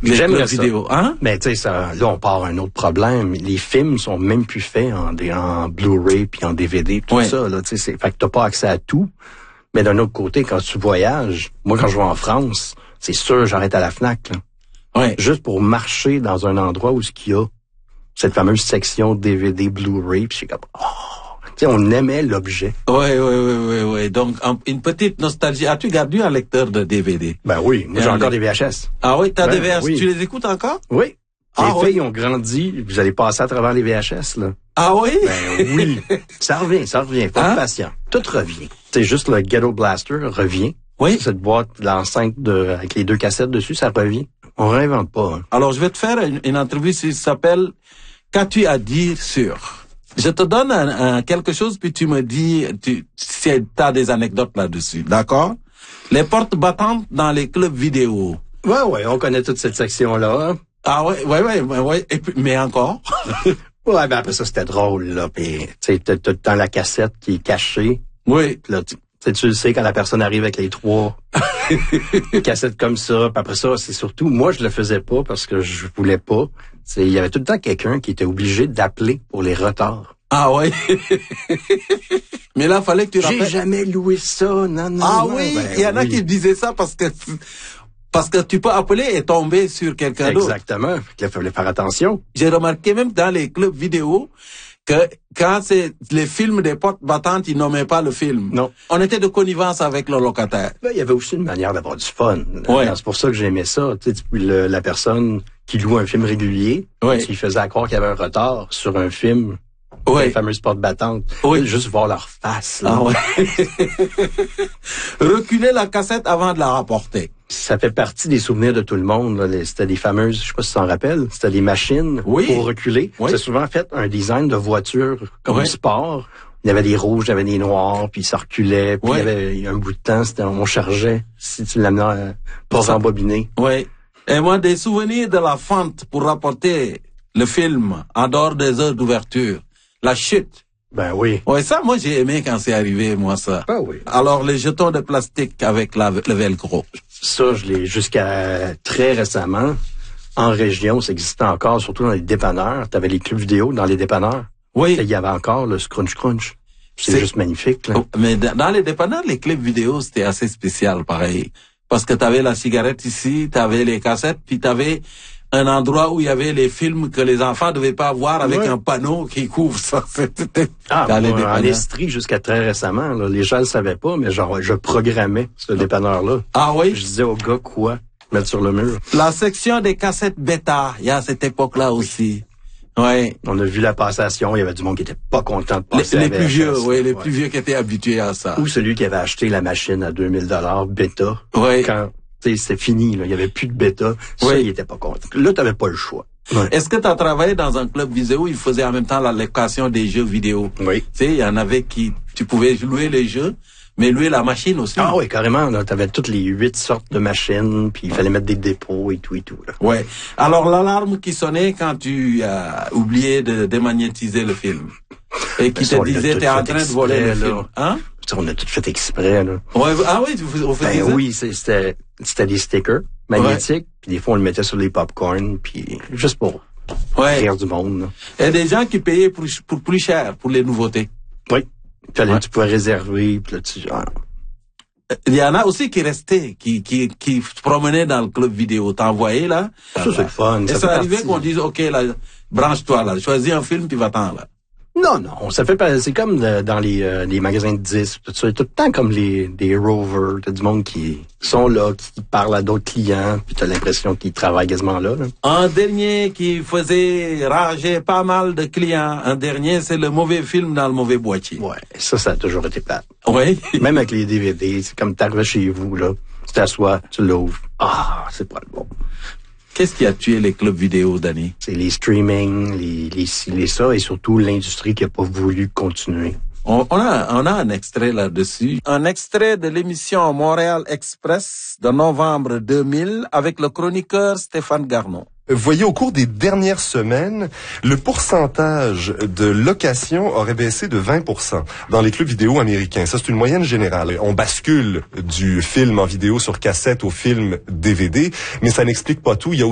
clubs vidéo, hein? Mais tu sais, ça, là, on part à un autre problème. Les films sont même plus faits en Blu-ray puis en DVD, tout ça, là, tu sais, fait que t'as pas accès à tout. Mais d'un autre côté, quand tu voyages, moi, quand je vais en France, c'est sûr, j'arrête à la Fnac, là. Ouais. Juste pour marcher dans un endroit où il y a cette fameuse section DVD Blu-ray, puis c'est comme, tu sais, on aimait l'objet. Ouais. Donc, une petite nostalgie. As-tu gardé un lecteur de DVD? Ben oui, moi j'ai encore des VHS. Ah oui, t'as des VHS. Oui. Tu les écoutes encore? Oui. Les filles ont grandi, vous allez passer à travers les VHS, là. Ah oui? Ben oui. Ça revient. Faut être patient. Tout revient. C'est juste le Ghetto Blaster revient. Oui. Cette boîte, l'enceinte avec les 2 cassettes dessus, ça revient. On réinvente pas. Hein. Alors, je vais te faire une entrevue qui s'appelle « Qu'as-tu à dire sur ?» Je te donne quelque chose, puis tu me dis si t'as des anecdotes là-dessus. D'accord? Les portes battantes dans les clubs vidéo. Ouais, on connaît toute cette section-là. Hein. Ah ouais. Et puis, mais encore? Ouais, ben après ça, c'était drôle, là. Puis, tu sais, t'as dans la cassette qui est cachée. Oui. Là, tu le sais, quand la personne arrive avec les 3 cassettes comme ça. Puis après ça, c'est surtout, moi, je le faisais pas parce que je voulais pas. Il y avait tout le temps quelqu'un qui était obligé d'appeler pour les retards. Ah ouais. Mais là, fallait que tu rappelles. J'ai jamais loué ça, non. Ah oui, il y en a qui disaient ça parce que tu peux appeler et tomber sur quelqu'un d'autre. Exactement. Il fallait faire attention. J'ai remarqué même dans les clubs vidéo que quand c'est les films des portes battantes, ils nommaient pas le film. Non. On était de connivence avec le locataire. Ben, il y avait aussi une manière d'avoir du fun. Ouais. C'est pour ça que j'aimais ça. Tu sais, la personne qui loue un film régulier, qui faisait croire qu'il y avait un retard sur un film, les fameuses portes battantes. Oui. Juste voir leur face. Là. Ah ouais. Reculer la cassette avant de la rapporter. Ça fait partie des souvenirs de tout le monde. Là. C'était des fameuses, je sais pas si tu t'en rappelles, c'était des machines pour reculer. Oui. C'est souvent fait un design de voiture comme sport. Il y avait des rouges, il y avait des noirs, puis ça reculait. Puis il y a un bout de temps, on chargeait si tu l'amenais pas embobiné. Oui. Et moi, des souvenirs de la fente pour rapporter le film en dehors des heures d'ouverture. La chute. Ben oui. Ouais, ça, moi, j'ai aimé quand c'est arrivé, moi, ça. Ben oui. Alors, les jetons de plastique avec le velcro. Ça, je l'ai jusqu'à très récemment. En région, ça existait encore, surtout dans les dépanneurs. T'avais les clubs vidéo dans les dépanneurs. Oui. Il y avait encore le scrunch. C'est juste magnifique, là. Mais dans les dépanneurs, les clubs vidéo, c'était assez spécial, pareil. Parce que t'avais la cigarette ici, t'avais les cassettes, puis t'avais un endroit où il y avait les films que les enfants devaient pas voir avec un panneau qui couvre ça. C'était dans les dépanneurs. En Estrie, jusqu'à très récemment, là, les gens le savaient pas, mais genre, je programmais ce dépanneur-là. Ah oui? Je disais aux gars quoi mettre sur le mur. La section des cassettes bêta, il y a cette époque-là aussi. Ouais. On a vu la passation, il y avait du monde qui était pas content de passer les plus vieux, les plus vieux qui étaient habitués à ça. Ou celui qui avait acheté la machine à 2000 $ bêta. Oui. Quand c'était fini, là, il y avait plus de bêta. Ça, il était pas content. Là, t'avais pas le choix. Ouais. Est-ce que tu as travaillé dans un club vidéo où il faisait en même temps la location des jeux vidéo? Oui. Tu sais, il y en avait tu pouvais louer les jeux, mais louer la machine aussi. Ah oui, carrément. Là, t'avais toutes les 8 sortes de machines, puis il fallait mettre des dépôts et tout. Là. Ouais. Alors, l'alarme qui sonnait quand tu as oublié de démagnétiser le film. Et qui te disait, t'es en train de voler le film. Hein? On a tout fait exprès, là. Ouais, ah oui, on faisait ça? Oui, c'était des stickers magnétiques, puis des fois on le mettait sur les popcorn, puis juste pour rire du monde. Là. Il y a des gens qui payaient pour plus cher pour les nouveautés. Oui. Tu pouvais réserver, puis là, il y en a aussi qui restaient, qui se promenaient dans le club vidéo. T'as envoyé, là? Ça, c'est le fun. Et ça arrivait qu'on dise, OK, là, branche-toi, là. Choisis un film, puis va-t'en, là. Non, ça fait pas, c'est comme dans les magasins de disques, tout ça, tout le temps comme des rovers, t'as du monde qui sont là, qui parlent à d'autres clients, puis t'as l'impression qu'ils travaillent quasiment là. Un dernier qui faisait rager pas mal de clients, c'est le mauvais film dans le mauvais boîtier. Ouais, ça a toujours été plate. Oui. Même avec les DVD, c'est comme t'arrives chez vous, là, tu t'assois, tu l'ouvres. Ah, c'est pas le bon. Qu'est-ce qui a tué les clubs vidéo, Danny? C'est les streaming, les ça, et surtout l'industrie qui a pas voulu continuer. On a un extrait là-dessus. Un extrait de l'émission Montréal Express de novembre 2000 avec le chroniqueur Stéphane Garneau. Voyez, au cours des dernières semaines, le pourcentage de location aurait baissé de 20% dans les clubs vidéo américains. Ça, c'est une moyenne générale. On bascule du film en vidéo sur cassette au film DVD, mais ça n'explique pas tout. Il y a